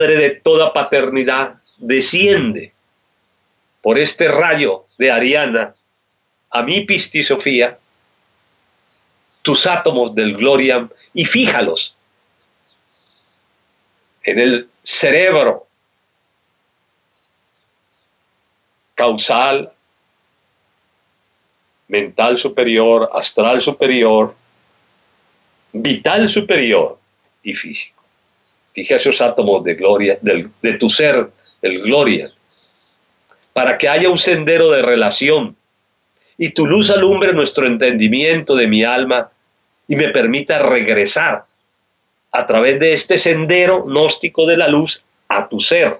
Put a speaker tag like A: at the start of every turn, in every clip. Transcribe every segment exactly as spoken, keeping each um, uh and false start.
A: de toda paternidad, desciende por este rayo de Ariana a mi pistisofía, tus átomos del Gloriam, y fíjalos en el cerebro causal, mental superior, astral superior, vital superior y físico. Fija esos átomos de gloria, del, de tu ser, el Gloria, para que haya un sendero de relación y tu luz alumbre nuestro entendimiento de mi alma y me permita regresar a través de este sendero gnóstico de la luz a tu ser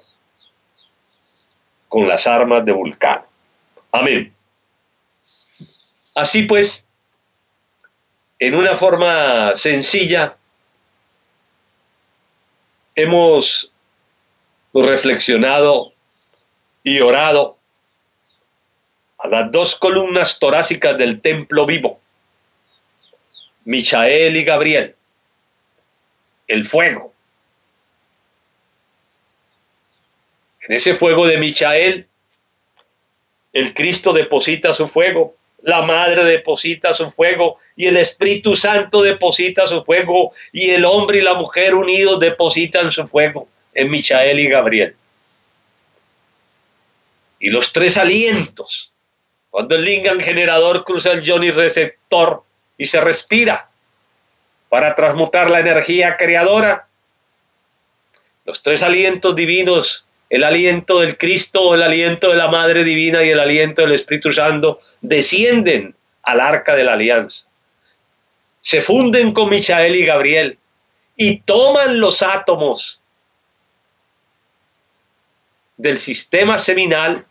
A: con las armas de Vulcano. Amén. Así pues, en una forma sencilla, hemos reflexionado y orado a las dos columnas torácicas del templo vivo, Michael y Gabriel, el fuego. En ese fuego de Michael, el Cristo deposita su fuego, la Madre deposita su fuego y el Espíritu Santo deposita su fuego y el hombre y la mujer unidos depositan su fuego en Michael y Gabriel. Y los tres alientos, cuando el lingam generador cruza el yoni receptor y se respira para transmutar la energía creadora, los tres alientos divinos, el aliento del Cristo, el aliento de la Madre Divina y el aliento del Espíritu Santo, descienden al arca de la alianza. Se funden con Michael y Gabriel y toman los átomos del sistema seminal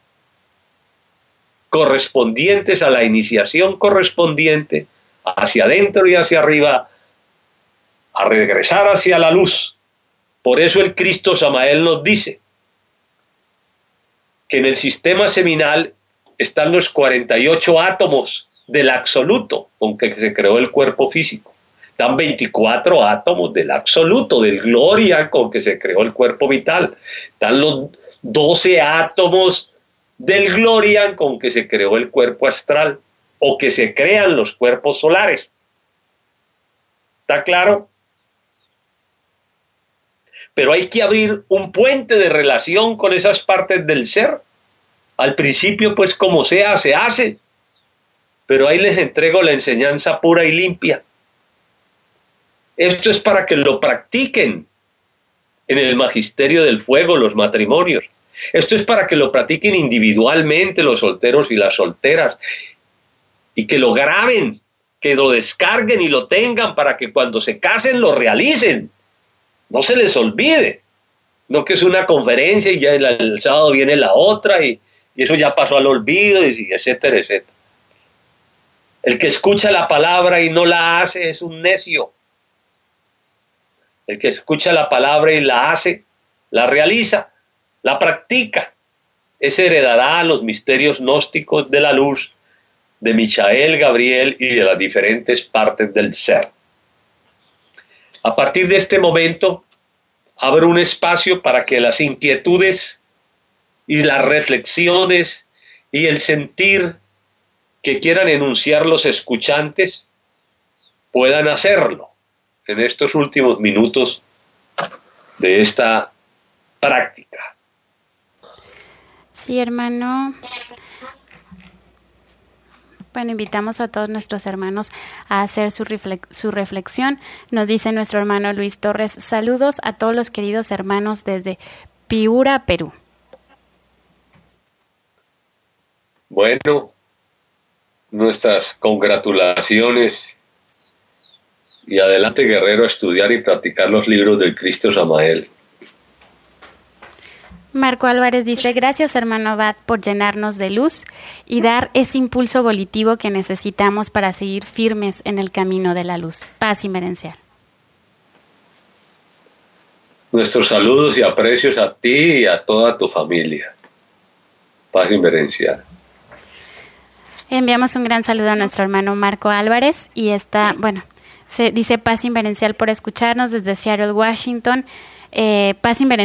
A: correspondientes a la iniciación correspondiente hacia adentro y hacia arriba a regresar hacia la luz. Por eso el Cristo Samael nos dice que en el sistema seminal están los cuarenta y ocho átomos del absoluto con que se creó el cuerpo físico. Están veinticuatro átomos del absoluto, del Gloria, con que se creó el cuerpo vital. Están los doce átomos del Gloria con que se creó el cuerpo astral o que se crean los cuerpos solares. ¿Está claro? Pero hay que abrir un puente de relación con esas partes del ser. Al principio, pues como sea, se hace. Pero ahí les entrego la enseñanza pura y limpia. Esto es para que lo practiquen en el magisterio del fuego, los matrimonios. Esto es para que lo practiquen individualmente los solteros y las solteras. Y que lo graben, que lo descarguen y lo tengan para que cuando se casen lo realicen. No se les olvide. No que es una conferencia y ya el, el sábado viene la otra y, y eso ya pasó al olvido, y, y etcétera, etcétera. El que escucha la palabra y no la hace es un necio. El que escucha la palabra y la hace, la realiza, la practica, ese heredará los misterios gnósticos de la luz de Michael, Gabriel y de las diferentes partes del ser. A partir de este momento, abro un espacio para que las inquietudes y las reflexiones y el sentir que quieran enunciar los escuchantes puedan hacerlo en estos últimos minutos de esta práctica.
B: Sí, hermano. Bueno, invitamos a todos nuestros hermanos a hacer su, reflex- su reflexión. Nos dice nuestro hermano Luis Torres: saludos a todos los queridos hermanos desde Piura, Perú.
A: Bueno, nuestras congratulaciones y adelante, guerrero, a estudiar y practicar los libros del Cristo Samael.
B: Marco Álvarez dice: gracias, hermano Abad, por llenarnos de luz y dar ese impulso volitivo que necesitamos para seguir firmes en el camino de la luz. Paz inmerencial.
A: Nuestros saludos y aprecios a ti y a toda tu familia. Paz inmerencial.
B: Enviamos un gran saludo a nuestro hermano Marco Álvarez y está, bueno, se dice paz inmerencial por escucharnos desde Seattle, Washington. Eh, paz inverencial